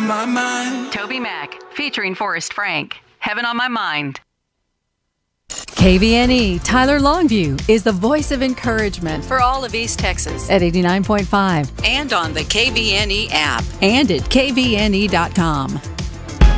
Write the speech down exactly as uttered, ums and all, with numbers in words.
on my mind. Toby Mac, featuring Forrest Frank. Heaven on My Mind. K V N E Tyler Longview is the voice of encouragement for all of East Texas at eighty-nine point five and on the K V N E app and at K V N E dot com.